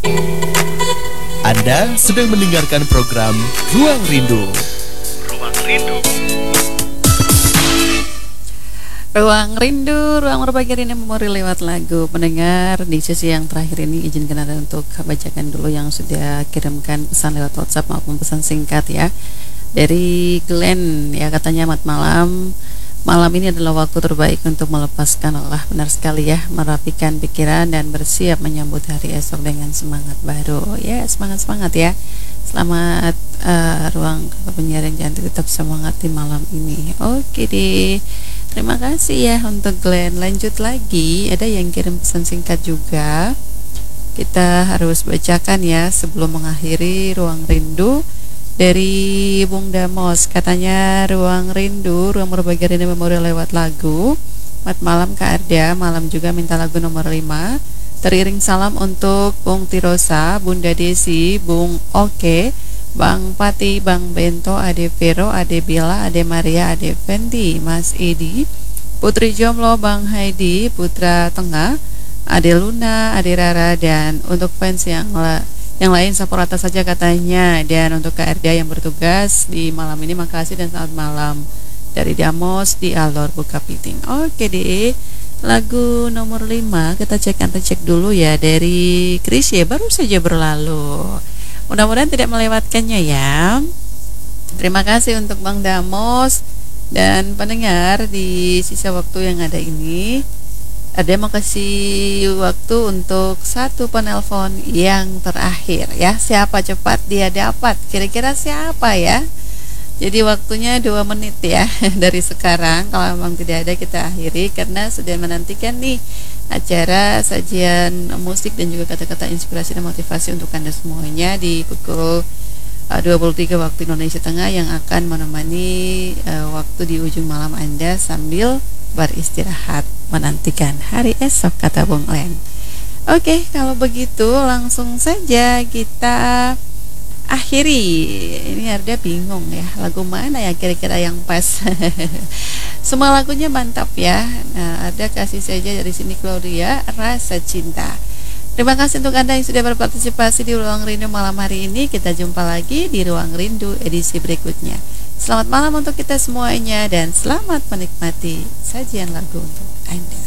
Anda sedang mendengarkan program Ruang Rindu. Ruang Rindu. Ruang Rindu, ruang berbagi rindu memori lewat lagu. Pendengar, di sesi yang terakhir ini izinkan Anda untuk bacakan dulu yang sudah kirimkan pesan lewat WhatsApp maupun pesan singkat ya. Dari Glenn ya, katanya selamat malam. Malam ini adalah waktu terbaik untuk melepaskan lelah. Benar sekali ya, merapikan pikiran dan bersiap menyambut hari esok dengan semangat baru. Ya, semangat-semangat ya. Selamat ruang penyiaran jangan tetap semangat di malam ini. Oke deh. Terima kasih ya untuk Glenn. Lanjut lagi, ada yang kirim pesan singkat juga. Kita harus bacakan ya sebelum mengakhiri ruang rindu. Dari Bung Damos, katanya ruang rindu, ruang berbagi rindu memori lewat lagu. Selamat malam Kak Arda, malam juga minta lagu nomor 5. Teriring salam untuk Bung Tirosa, Bunda Desi, Bung Oke, Bang Pati, Bang Bento, Ade Vero, Ade Bila, Ade Maria, Ade Fendi, Mas Edi, Putri Jomlo, Bang Haidi, Putra Tengah, Ade Luna, Ade Rara, dan untuk fans yang lain saporata saja katanya. Dan untuk Kak Arda yang bertugas di malam ini, makasih dan selamat malam. Dari Damos di Alor Bukapiting. Oke deh, lagu nomor 5 kita cek dulu ya. Dari Krisye, baru saja berlalu. Mudah-mudahan tidak melewatkannya ya. Terima kasih untuk Bang Damos. Dan pendengar, di sisa waktu yang ada ini, ada mau kasih waktu untuk satu penelpon yang terakhir ya. Siapa cepat dia dapat. Kira-kira siapa ya? Jadi waktunya 2 menit ya dari sekarang. Kalau memang tidak ada, kita akhiri karena sudah menantikan nih acara sajian musik dan juga kata-kata inspirasi dan motivasi untuk Anda semuanya di pukul 23 waktu Indonesia Tengah, yang akan menemani waktu di ujung malam Anda sambil beristirahat menantikan hari esok, kata Bung Len. Oke, kalau begitu langsung saja kita akhiri. Ini Arda bingung ya, lagu mana ya kira-kira yang pas. Semua lagunya mantap ya. Nah, Arda kasih saja dari sini Claudia, Rasa Cinta. Terima kasih untuk Anda yang sudah berpartisipasi di Ruang Rindu malam hari ini. Kita jumpa lagi di Ruang Rindu edisi berikutnya. Selamat malam untuk kita semuanya dan selamat menikmati sajian lagu untuk Anda.